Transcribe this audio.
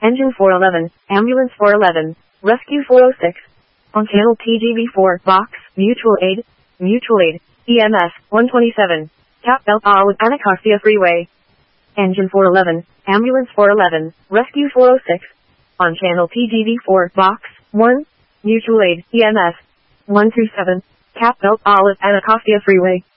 Engine 411, Ambulance 411, Rescue 406. On channel TGV4, Box, Mutual Aid, EMS, 127. Tap Belt Olive Anacostia Freeway. Engine 411, Ambulance 411, Rescue 406. On channel TGV4, Box, 1, Mutual Aid, EMS, 127. Tap Belt Olive Anacostia Freeway.